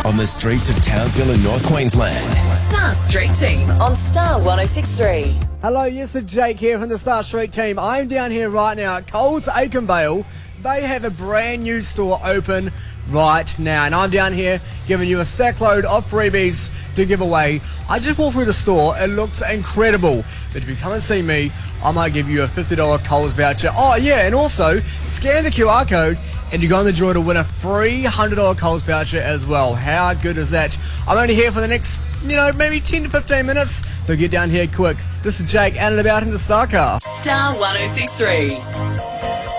on the streets of Townsville in North Queensland. Star Street Team on Star 106.3. Hello, yes, it's Jake here from the Star Street Team. I'm down here right now at Coles Aikenvale. They have a brand new store open right now, and I'm down here giving you a stack load of freebies to give away. I just walked through the store, it looks incredible, but if you come and see me, I might give you a $50 Coles voucher. Oh yeah, and also scan the QR code and you go on the draw to win a free $100 Coles voucher as well. How good is that? I'm only here for the next, maybe 10 to 15 minutes, so get down here quick. This is Jake, out and about in the Star Car. Star 106.3.